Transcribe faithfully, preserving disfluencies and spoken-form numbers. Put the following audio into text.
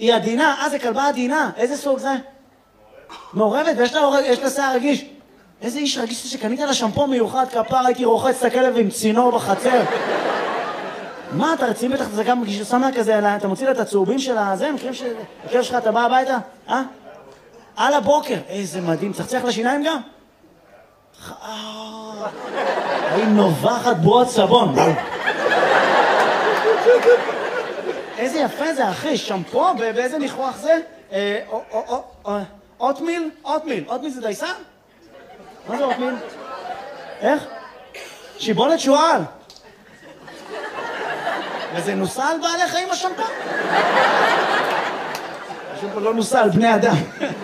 היא עדינה, אה, זה כלבה עדינה. איזה סוג זה? מעורבת, ויש לה שיער רגיש. איזה איש רגיש שקנית לה שמפו מיוחד, כפר, הייתי רוחץ את הכלב עם צינור בחצר. מה, אתה רציני בטח, זה גם שם לה כזה, אתה מוציא לה את הצהובים של הזה, מכירים שהכלב שלך, אתה בא הביתה? אה? על הבוקר. איזה מדהים, צחצח לשיניים גם? היא נובחת בועות סבון. איזה יפה זה, אחי, שמפו, באיזה ניחוח זה? אוטמיל? אוטמיל. אוטמיל זה דייסה? מה זה אוטמיל? איך? שיבולת שועל. וזה נוסע על בעלי חיים השמפו? השמפו לא נוסע על בני אדם.